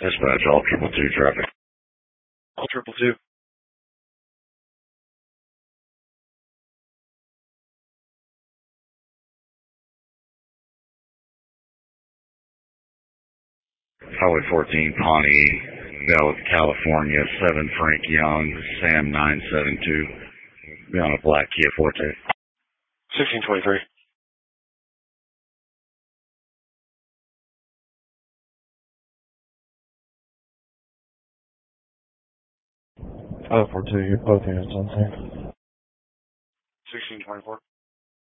Dispatch, all 222 traffic. All 222. Highway 14, Pawnee, Valley, California, 7 Frank Young, Sam 972, on a black Kia Forte. 1623. For 2, both units on scene. 1624.